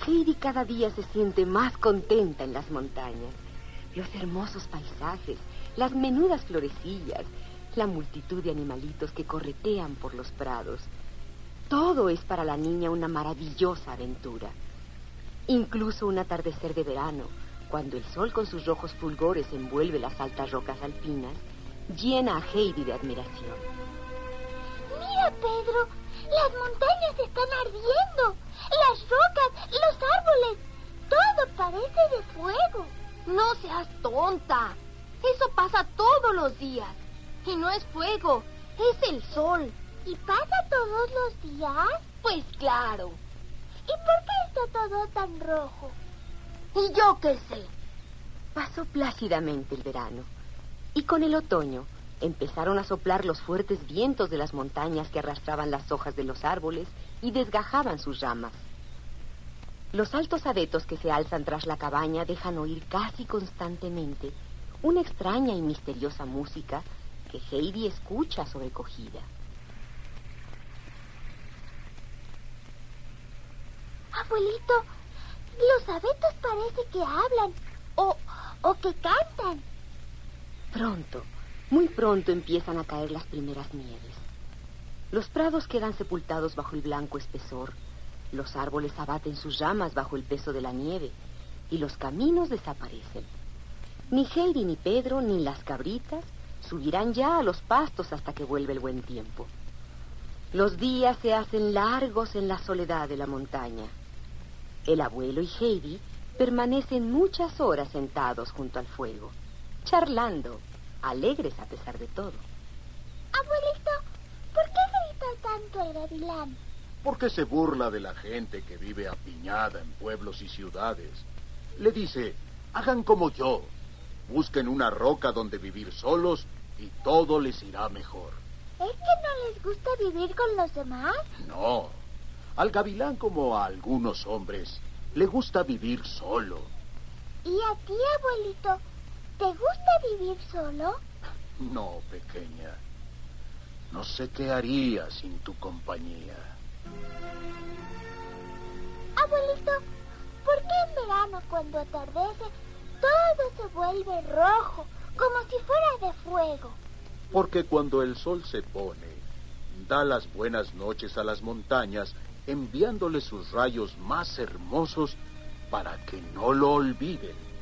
Heidi cada día se siente más contenta en las montañas. Los hermosos paisajes, las menudas florecillas, la multitud de animalitos que corretean por los prados. Todo es para la niña una maravillosa aventura. Incluso un atardecer de verano, cuando el sol con sus rojos fulgores envuelve las altas rocas alpinas, llena a Heidi de admiración. Mira, Pedro, las montañas están ardiendo. Las rocas, los árboles, todo parece de fuego. No seas tonta. Eso pasa todos los días. Y no es fuego, es el sol. ¿Y pasa todos los días? Pues claro. ¿Y por qué está todo tan rojo? ¿Y yo qué sé? Pasó plácidamente el verano, y con el otoño empezaron a soplar los fuertes vientos de las montañas que arrastraban las hojas de los árboles y desgajaban sus ramas. Los altos abetos que se alzan tras la cabaña dejan oír casi constantemente una extraña y misteriosa música que Heidi escucha sobrecogida. Abuelito, los abetos parece que hablan o que cantan. Pronto, muy pronto empiezan a caer las primeras nieves. Los prados quedan sepultados bajo el blanco espesor, los árboles abaten sus ramas bajo el peso de la nieve y los caminos desaparecen. Ni Heidi, ni Pedro, ni las cabritas subirán ya a los pastos hasta que vuelva el buen tiempo. Los días se hacen largos en la soledad de la montaña. El abuelo y Heidi permanecen muchas horas sentados junto al fuego, charlando, alegres a pesar de todo. Abuelito, ¿por qué grita tanto el gavilán? Porque se burla de la gente que vive apiñada en pueblos y ciudades. Le dice, hagan como yo, busquen una roca donde vivir solos y todo les irá mejor. ¿Es que no les gusta vivir con los demás? No, al gavilán como a algunos hombres le gusta vivir solo. ¿Y a ti, abuelito, te gusta vivir solo? No, pequeña, no sé qué haría sin tu compañía. Abuelito, ¿por qué en verano cuando atardece todo se vuelve rojo, como si fuera de fuego? Porque cuando el sol se pone, da las buenas noches a las montañas, enviándoles sus rayos más hermosos para que no lo olviden.